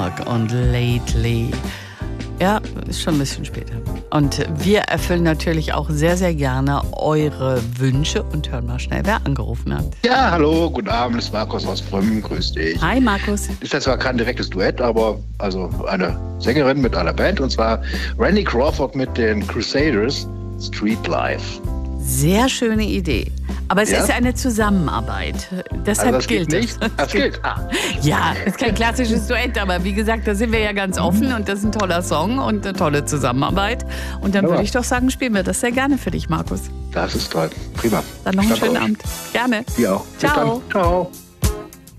Und Lately. Ja, ist schon ein bisschen später. Und wir erfüllen natürlich auch sehr, sehr gerne eure Wünsche und hören mal schnell, wer angerufen hat. Ja, hallo, guten Abend, das ist Markus aus Brümmen, grüß dich. Hi Markus. Ist das zwar kein direktes Duett, aber also eine Sängerin mit einer Band, und zwar Randy Crawford mit den Crusaders, Street Life. Sehr schöne Idee. Aber es ist eine Zusammenarbeit. Deshalb das gilt nicht. Das gilt. Ja, ist kein klassisches Duett, aber wie gesagt, da sind wir ja ganz offen und das ist ein toller Song und eine tolle Zusammenarbeit. Und dann würde ich doch sagen, spielen wir das sehr gerne für dich, Markus. Das ist toll. Prima. Dann noch einen schönen Abend. Gerne. Dir auch. Ciao. Bis dann. Ciao.